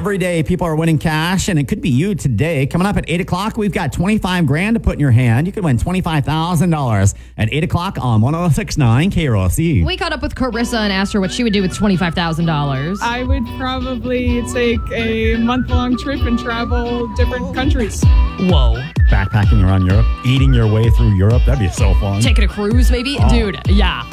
Every day, people are winning cash, and it could be you today. Coming up at 8 o'clock, we've got $25,000 to put in your hand. You could win $25,000 at 8 o'clock on 106.9 KROC. We caught up with Carissa and asked her what she would do with $25,000. I would probably take a month-long trip and travel different countries. Whoa. Backpacking around Europe, eating your way through Europe. That'd be so fun. Taking a cruise, maybe? Dude, yeah.